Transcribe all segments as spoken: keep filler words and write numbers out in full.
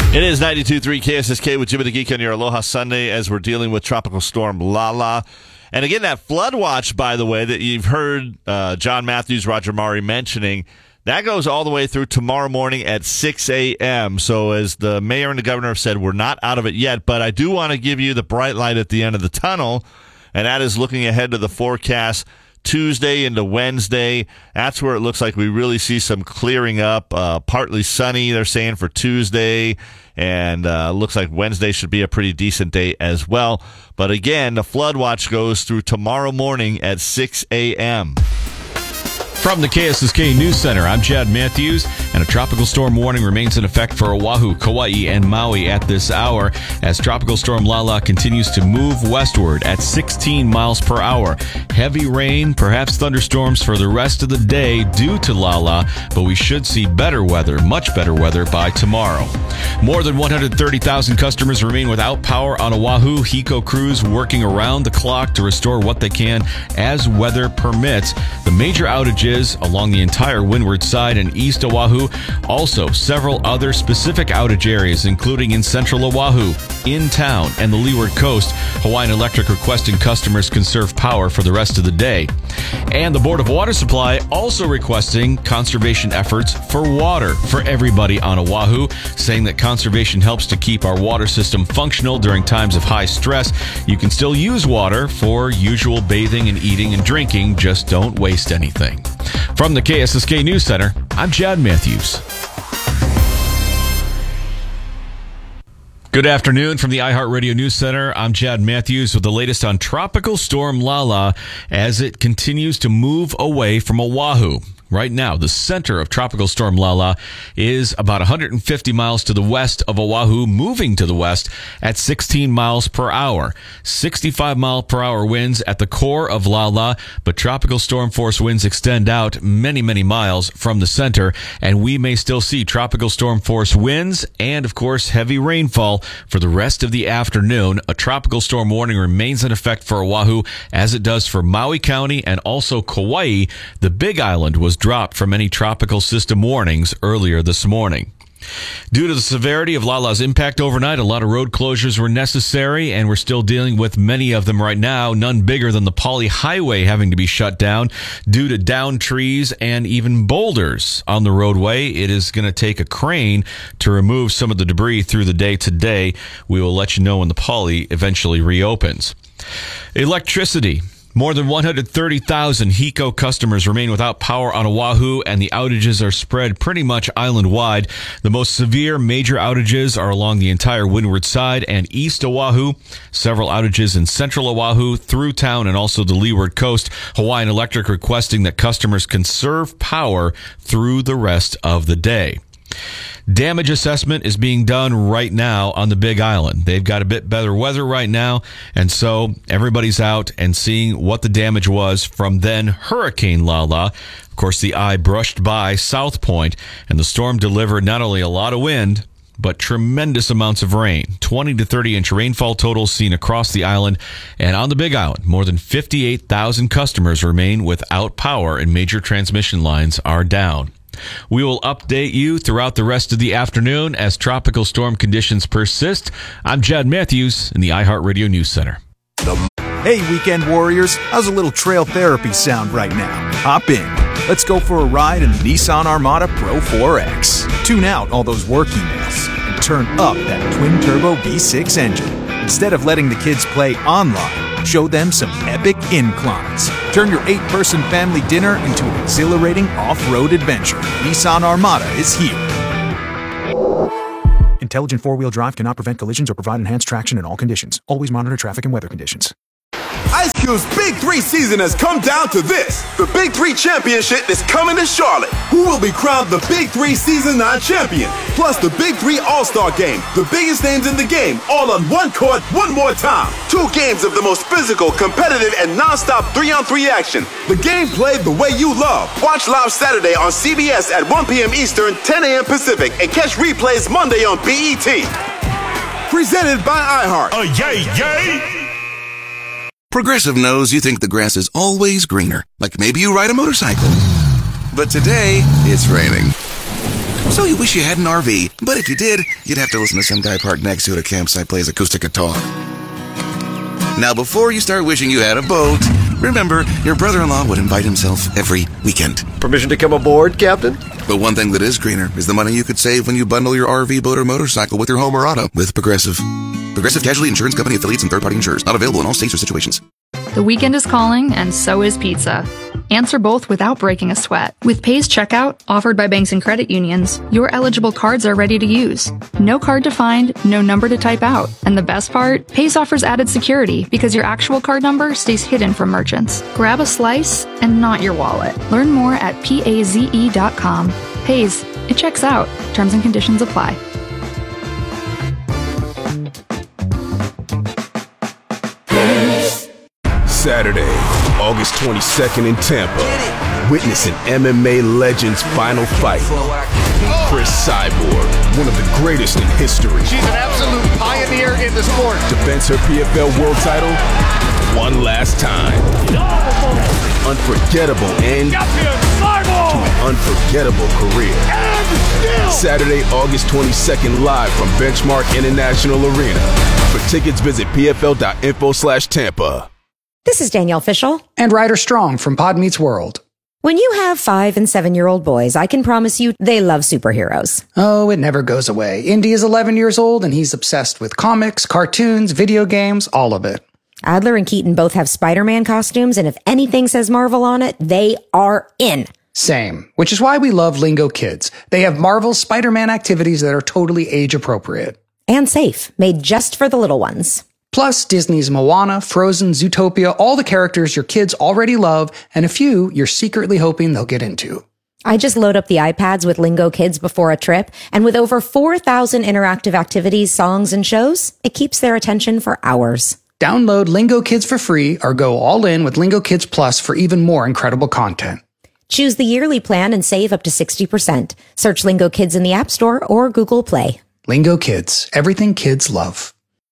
It is ninety-two point three K S S K with Jimmy the Geek on your Aloha Sunday as we're dealing with Tropical Storm Lala. And again, that flood watch, by the way, that you've heard uh, John Matthews, Roger Maury mentioning, that goes all the way through tomorrow morning at six a.m. So as the mayor and the governor have said, we're not out of it yet, but I do want to give you the bright light at the end of the tunnel, and that is looking ahead to the forecast Tuesday into Wednesday. That's where it looks like we really see some clearing up. Uh, partly sunny, they're saying, for Tuesday, and uh, looks like Wednesday should be a pretty decent day as well. But again, the flood watch goes through tomorrow morning at six a.m. From the K S S K News Center, I'm Chad Matthews, and a tropical storm warning remains in effect for Oahu, Kauai, and Maui at this hour as Tropical Storm Lala continues to move westward at sixteen miles per hour. Heavy rain, perhaps thunderstorms for the rest of the day due to Lala, but we should see better weather, much better weather by tomorrow. More than one hundred thirty thousand customers remain without power on Oahu. HECO crews working around the clock to restore what they can as weather permits. The major outages along the entire windward side and east Oahu. Also, several other specific outage areas, including in central Oahu, in town, and the leeward coast. Hawaiian Electric requesting customers conserve power for the rest of the day. And the Board of Water Supply also requesting conservation efforts for water for everybody on Oahu, saying that conservation helps to keep our water system functional during times of high stress. You can still use water for usual bathing and eating and drinking, just don't waste anything. From the K S S K News Center, I'm Chad Matthews. Good afternoon from the iHeartRadio News Center. I'm Chad Matthews with the latest on Tropical Storm Lala as it continues to move away from Oahu. Right now, the center of Tropical Storm Lala is about one hundred fifty miles to the west of Oahu, moving to the west at sixteen miles per hour. sixty-five mile per hour winds at the core of Lala, but tropical storm force winds extend out many, many miles from the center, and we may still see tropical storm force winds and, of course, heavy rainfall for the rest of the afternoon. A tropical storm warning remains in effect for Oahu, as it does for Maui County and also Kauai. The Big Island was dropped from any tropical system warnings earlier this morning. Due to the severity of Lala's impact overnight, a lot of road closures were necessary, and we're still dealing with many of them right now, none bigger than the Pali Highway having to be shut down due to downed trees and even boulders on the roadway. It is going to take a crane to remove some of the debris through the day today. We will let you know when the Pali eventually reopens. Electricity. More than one hundred thirty thousand HECO customers remain without power on Oahu, and the outages are spread pretty much island-wide. The most severe major outages are along the entire windward side and east Oahu. Several outages in central Oahu, through town, and also the leeward coast. Hawaiian Electric requesting that customers conserve power through the rest of the day. Damage assessment is being done right now on the Big Island. They've got a bit better weather right now, and so everybody's out and seeing what the damage was from then Hurricane Lala. Of course, the eye brushed by South Point, and the storm delivered not only a lot of wind, but tremendous amounts of rain. twenty to thirty inch rainfall totals seen across the island. And on the Big Island, more than fifty-eight thousand customers remain without power, and major transmission lines are down. We will update you throughout the rest of the afternoon as tropical storm conditions persist. I'm Chad Matthews in the iHeartRadio News Center. Hey, weekend warriors, how's a little trail therapy sound right now? Hop in. Let's go for a ride in the Nissan Armada Pro four X. Tune out all those work emails and turn up that twin-turbo V six engine. Instead of letting the kids play online, show them some epic inclines. Turn your eight-person family dinner into an exhilarating off-road adventure. Nissan Armada is here. Intelligent four-wheel drive cannot prevent collisions or provide enhanced traction in all conditions. Always monitor traffic and weather conditions. Ice Cube's Big Three season has come down to this. The Big Three Championship is coming to Charlotte. Who will be crowned the Big Three Season nine champion? Plus the Big Three All-Star Game. The biggest names in the game, all on one court, one more time. Two games of the most physical, competitive, and non-stop three-on-three action. The game played the way you love. Watch live Saturday on C B S at one p.m. Eastern, ten a.m. Pacific, and catch replays Monday on B E T. Presented by iHeart. Oh, yay, yay! Progressive knows you think the grass is always greener, like maybe you ride a motorcycle. But today, it's raining. So you wish you had an R V, but if you did, you'd have to listen to some guy parked next to it at a campsite plays acoustic guitar. Now, before you start wishing you had a boat, remember, your brother-in-law would invite himself every weekend. Permission to come aboard, Captain? But one thing that is greener is the money you could save when you bundle your R V, boat, or motorcycle with your home or auto with Progressive. Progressive Casualty Insurance Company affiliates and third-party insurers. Not available in all states or situations. The weekend is calling, and so is pizza. Answer both without breaking a sweat. With Pay's checkout, offered by banks and credit unions, your eligible cards are ready to use. No card to find, no number to type out. And the best part? Pay's offers added security because your actual card number stays hidden from merchants. Grab a slice and not your wallet. Learn more at paze dot com. Pay's, it checks out. Terms and conditions apply. Saturday, August twenty-second in Tampa. Witness an M M A legend's final fight. Chris Cyborg, one of the greatest in history. She's an absolute pioneer in the sport. Defends her P F L world title one last time. Unforgettable end to an unforgettable career. Saturday, August twenty-second, live from Benchmark International Arena. For tickets, visit pfl.info slash Tampa. This is Danielle Fishel. And Ryder Strong from Pod Meets World. When you have five and seven-year-old boys, I can promise you they love superheroes. Oh, it never goes away. Indy is eleven years old, and he's obsessed with comics, cartoons, video games, all of it. Adler and Keaton both have Spider-Man costumes, and if anything says Marvel on it, they are in. Same, which is why we love Lingo Kids. They have Marvel Spider-Man activities that are totally age-appropriate. And safe, made just for the little ones. Plus, Disney's Moana, Frozen, Zootopia, all the characters your kids already love, and a few you're secretly hoping they'll get into. I just load up the iPads with Lingo Kids before a trip, and with over four thousand interactive activities, songs, and shows, it keeps their attention for hours. Download Lingo Kids for free or go all in with Lingo Kids Plus for even more incredible content. Choose the yearly plan and save up to sixty percent. Search Lingo Kids in the App Store or Google Play. Lingo Kids, everything kids love.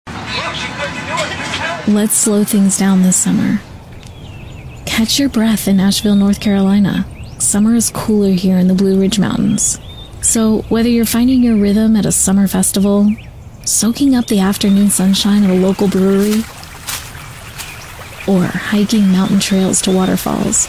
Let's slow things down this summer. Catch your breath in Asheville, North Carolina. Summer is cooler here in the Blue Ridge Mountains. So whether you're finding your rhythm at a summer festival, soaking up the afternoon sunshine at a local brewery, or hiking mountain trails to waterfalls,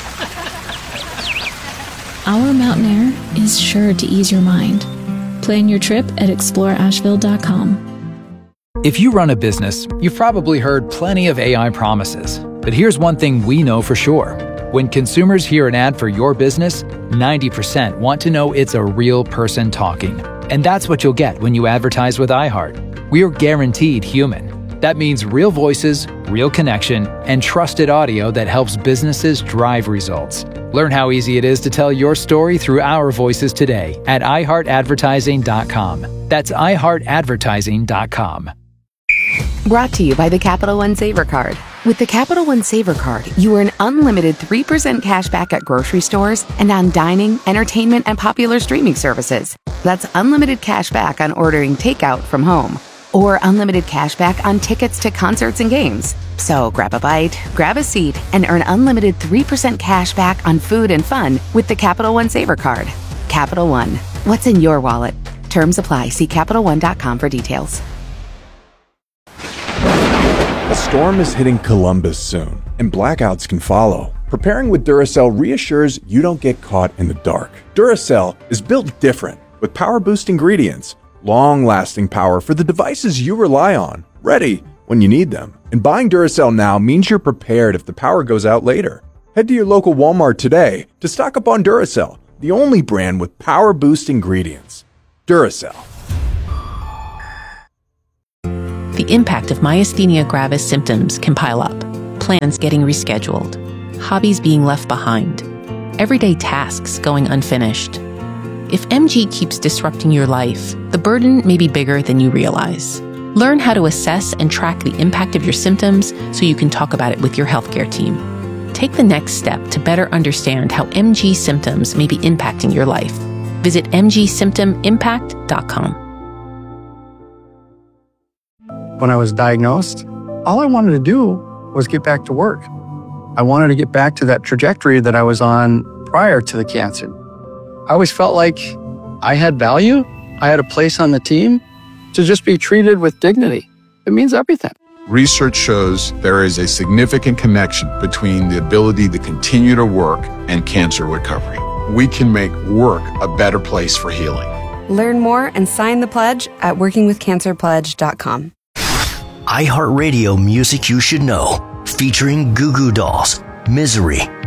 our mountain air is sure to ease your mind. Plan your trip at explore asheville dot com. If you run a business, you've probably heard plenty of A I promises. But here's one thing we know for sure. When consumers hear an ad for your business, ninety percent want to know it's a real person talking. And that's what you'll get when you advertise with iHeart. We're guaranteed human. That means real voices, real connection, and trusted audio that helps businesses drive results. Learn how easy it is to tell your story through our voices today at i heart advertising dot com. That's i heart advertising dot com. Brought to you by the Capital One Saver Card. With the Capital One Saver Card, you earn unlimited three percent cash back at grocery stores and on dining, entertainment, and popular streaming services. That's unlimited cash back on ordering takeout from home. Or unlimited cash back on tickets to concerts and games. So grab a bite, grab a seat, and earn unlimited three percent cash back on food and fun with the Capital One Saver Card. Capital One. What's in your wallet? Terms apply. See Capital One dot com for details. A storm is hitting Columbus soon, and blackouts can follow. Preparing with Duracell reassures you don't get caught in the dark. Duracell is built different, with power-boost ingredients, long-lasting power for the devices you rely on, ready when you need them. And buying Duracell now means you're prepared if the power goes out later. Head to your local Walmart today to stock up on Duracell, the only brand with power-boost ingredients. Duracell. The impact of myasthenia gravis symptoms can pile up. Plans getting rescheduled. Hobbies being left behind. Everyday tasks going unfinished. If M G keeps disrupting your life, the burden may be bigger than you realize. Learn how to assess and track the impact of your symptoms so you can talk about it with your healthcare team. Take the next step to better understand how M G symptoms may be impacting your life. Visit m g symptom impact dot com. When I was diagnosed, all I wanted to do was get back to work. I wanted to get back to that trajectory that I was on prior to the cancer. I always felt like I had value, I had a place on the team, to just be treated with dignity. It means everything. Research shows there is a significant connection between the ability to continue to work and cancer recovery. We can make work a better place for healing. Learn more and sign the pledge at working with cancer pledge dot com. iHeartRadio Music You Should Know, featuring Goo Goo Dolls, Misery,